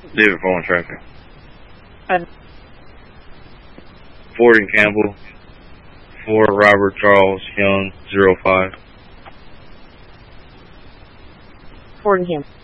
David phone traffic. And Ford and Campbell. 4 Robert Charles Young 05. Ford and Campbell.